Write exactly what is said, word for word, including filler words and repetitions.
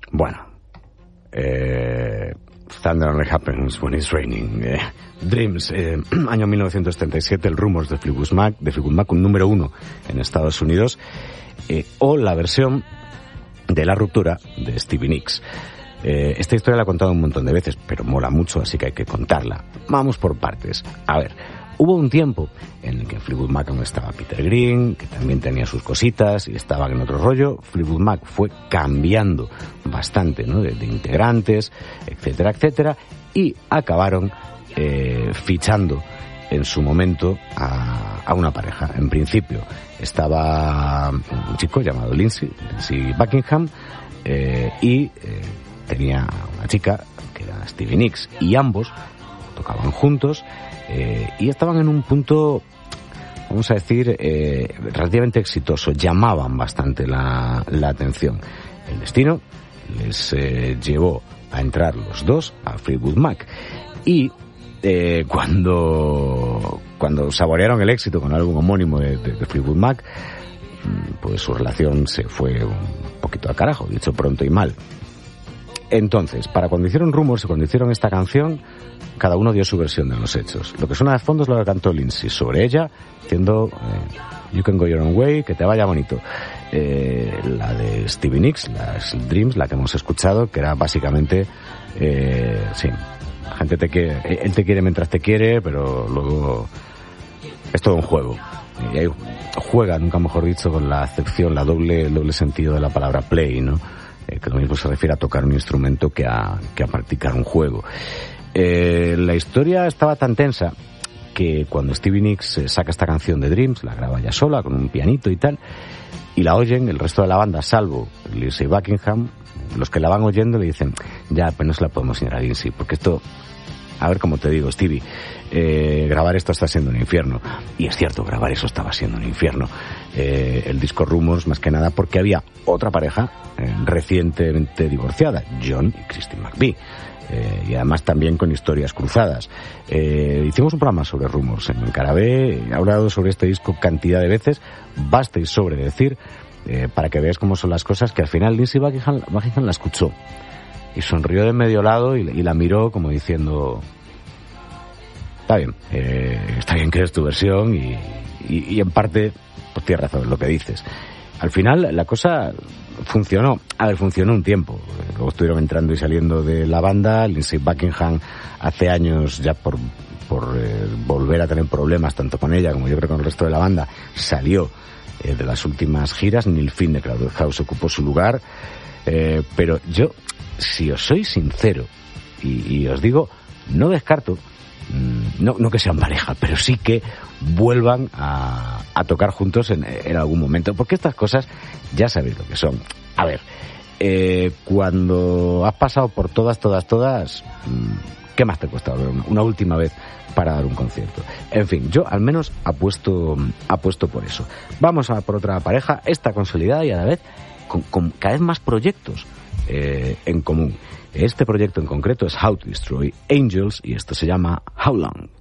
Bueno, eh, Thunder only happens when it's raining. Eh, Dreams, eh, año mil novecientos setenta y siete, el Rumors de Fleetwood Mac, de Fleetwood Mac, un número uno en Estados Unidos, eh, o la versión de La ruptura de Stevie Nicks. Eh, esta historia la he contado un montón de veces, pero mola mucho, así que hay que contarla. Vamos por partes. A ver, hubo un tiempo en el que en Fleetwood Mac no estaba Peter Green, que también tenía sus cositas y estaba en otro rollo. Fleetwood Mac fue cambiando bastante, ¿no?, de, de integrantes, etcétera, etcétera, y acabaron eh, fichando en su momento a, a una pareja. En principio estaba un chico llamado Lindsey, Lindsey Buckingham, eh, y eh, tenía una chica que era Stevie Nicks, y ambos tocaban juntos eh, y estaban en un punto, vamos a decir, eh, relativamente exitoso. Llamaban bastante la, la atención. El destino les eh, llevó a entrar los dos a Fleetwood Mac, y eh, cuando cuando saborearon el éxito con el álbum homónimo de, de, de Fleetwood Mac, pues su relación se fue un poquito al carajo, dicho pronto y mal. Entonces, para cuando hicieron Rumors y cuando hicieron esta canción, cada uno dio su versión de los hechos. Lo que suena de fondo es lo que cantó Lindsey sobre ella, diciendo eh, You Can Go Your Own Way, que te vaya bonito. Eh, la de Stevie Nicks, la Dreams, la que hemos escuchado, que era básicamente, eh, sí, la gente te quiere, él te quiere mientras te quiere, pero luego es todo un juego. Y ahí juega, nunca mejor dicho, con la acepción, la doble, el doble sentido de la palabra play, ¿no? Eh, que lo mismo se refiere a tocar un instrumento que a, que a practicar un juego. Eh, la historia estaba tan tensa que cuando Stevie Nicks saca esta canción de Dreams, la graba ya sola, con un pianito y tal, y la oyen, el resto de la banda, salvo Lindsey Buckingham, los que la van oyendo le dicen, ya, pues no se la podemos enseñar a Lindsey, porque esto, a ver cómo te digo, Stevie, eh, grabar esto está siendo un infierno. Y es cierto, grabar eso estaba siendo un infierno. Eh, el disco Rumors, más que nada, porque había otra pareja eh, recientemente divorciada, John y Christine McVie. Eh, y además también con historias cruzadas. Eh, hicimos un programa sobre Rumors en el Carabé, he hablado sobre este disco cantidad de veces, basta y sobre decir, eh, para que veas cómo son las cosas, que al final Lindsey Buckingham, Buckingham la escuchó y sonrió de medio lado y, y la miró como diciendo, está bien, eh, está bien que es tu versión y, y, y en parte pues tienes razón en lo que dices. Al final la cosa funcionó. A ver, funcionó un tiempo. Luego estuvieron entrando y saliendo de la banda. Lindsey Buckingham hace años, ya por, por eh, volver a tener problemas tanto con ella como yo creo con el resto de la banda, salió eh, de las últimas giras. Neil Finn de Crowded House ocupó su lugar. Eh, pero yo, si os soy sincero y, y os digo, no descarto, no, no que sean pareja, pero sí que vuelvan a, a tocar juntos en, en algún momento, porque estas cosas ya sabéis lo que son. A ver, eh, cuando has pasado por todas, todas, todas, ¿qué más te cuesta una, una última vez para dar un concierto? En fin, yo al menos apuesto, apuesto por eso. Vamos a por otra pareja, esta consolidada y a la vez con, con cada vez más proyectos eh, en común. Este proyecto en concreto es How to Destroy Angels y esto se llama How Long.